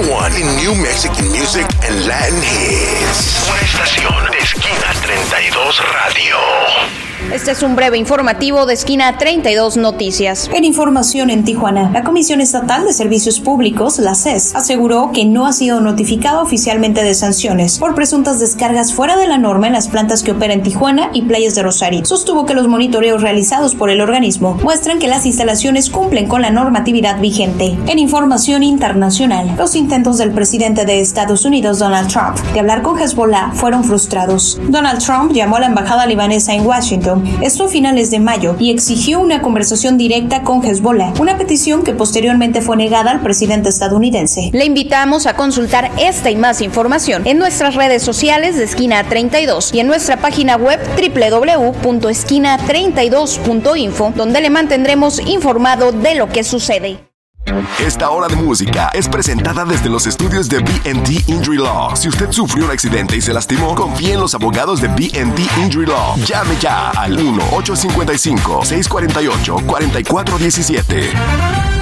one in New Mexican music and Latin hits. Una estación de Esquina 32 Radio. Este es un breve informativo de Esquina 32 Noticias. En información en Tijuana, la Comisión Estatal de Servicios Públicos, la CES, aseguró que no ha sido notificada oficialmente de sanciones por presuntas descargas fuera de la norma en las plantas que opera en Tijuana y Playas de Rosarito. Sostuvo que los monitoreos realizados por el organismo muestran que las instalaciones cumplen con la normatividad vigente. En información internacional, los intentos del presidente de Estados Unidos, Donald Trump, de hablar con Hezbollah fueron frustrados. Donald Trump llamó a la embajada libanesa en Washington, esto a finales de mayo, y exigió una conversación directa con Hezbollah, una petición que posteriormente fue negada al presidente estadounidense. Le invitamos a consultar esta y más información en nuestras redes sociales de Esquina 32 y en nuestra página web www.esquina32.info, donde le mantendremos informado de lo que sucede. Esta hora de música es presentada desde los estudios de B&T Injury Law. Si usted sufrió un accidente y se lastimó, confíe en los abogados de B&T Injury Law. Llame ya al 1-855-648-4417.